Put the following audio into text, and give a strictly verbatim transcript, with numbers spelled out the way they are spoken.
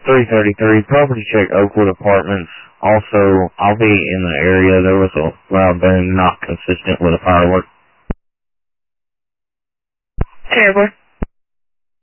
three thirty-three, property check Oakwood Apartments. Also, I'll be in the area. There was a loud boom not consistent with a firework. Terrible.